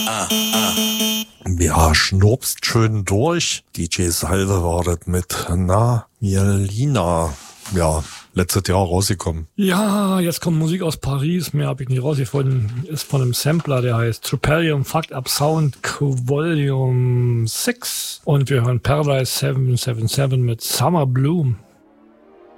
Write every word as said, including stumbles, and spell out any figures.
Ja, schnurpst schön durch. D J Salve war das mit Na Mielina. Ja, letztes Jahr rausgekommen. Ja, jetzt kommt Musik aus Paris. Mehr habe ich nicht rausgefunden. Ist von einem Sampler, der heißt Trupellium Fucked Up Sound Volume sechs. Und wir hören Paradise sieben sieben sieben mit Summer Bloom.